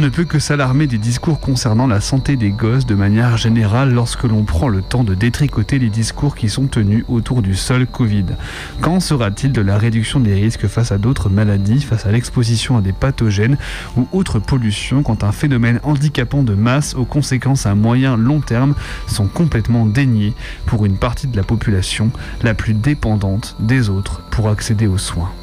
ne peut que s'alarmer des discours concernant la santé des gosses de manière générale lorsque l'on prend le temps de détricoter les discours qui sont tenus autour du seul Covid. Qu'en sera-t-il de la réduction des risques face à d'autres maladies, face à l'exposition à des pathogènes ou autres pollutions quand un phénomène handicapant de masse aux conséquences à moyen long terme sont complètement déniés pour une partie de la population la plus dépendante des autres pour accéder aux soins.